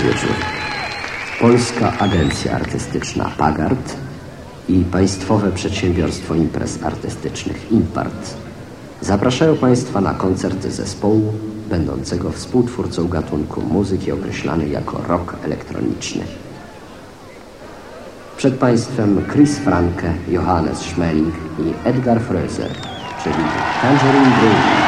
wieczór. Polska Agencja Artystyczna Pagart i Państwowe Przedsiębiorstwo Imprez Artystycznych Impart zapraszają Państwa na koncert zespołu będącego współtwórcą gatunku muzyki określanej jako rock elektroniczny. Przed Państwem Chris Franke, Johannes Schmeling i Edgar Fröser, czyli Tangerine Dream.